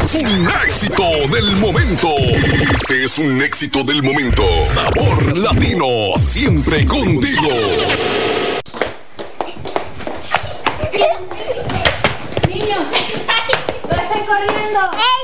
es un éxito del momento. Este es un éxito del momento. Sabor Latino, siempre contigo. Niños, no estén corriendo.